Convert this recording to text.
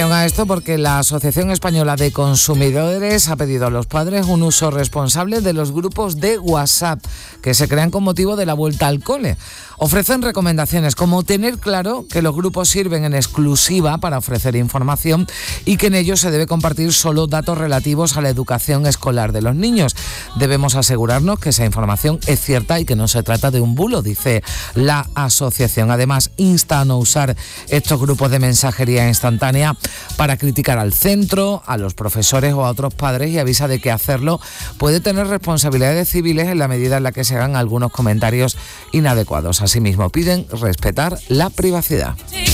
Atención a esto porque la Asociación Española de Consumidores ha pedido a los padres un uso responsable de los grupos de WhatsApp que se crean con motivo de la vuelta al cole. Ofrecen recomendaciones como tener claro que los grupos sirven en exclusiva para ofrecer información y que en ellos se debe compartir solo datos relativos a la educación escolar de los niños. Debemos asegurarnos que esa información es cierta y que no se trata de un bulo, dice la asociación. Además, insta a no usar estos grupos de mensajería instantánea para criticar al centro, a los profesores o a otros padres y avisa de que hacerlo puede tener responsabilidades civiles en la medida en la que se hagan algunos comentarios inadecuados. Asimismo, piden respetar la privacidad.